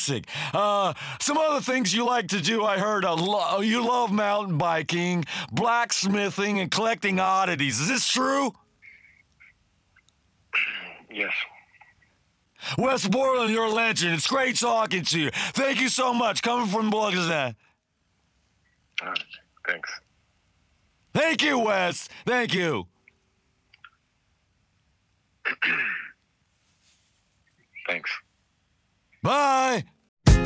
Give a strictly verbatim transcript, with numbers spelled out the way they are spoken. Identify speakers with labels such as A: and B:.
A: fantastic. Uh, some other things you like to do, I heard. Uh, lo- you love mountain biking, blacksmithing, and collecting oddities. Is this true?
B: Yes.
A: Wes Borland, you're a legend. It's great talking to you. Thank you so much. Coming from Blogazan.
B: Uh, thanks.
A: Thank you, Wes. Thank you.
B: Thanks.
A: Bye.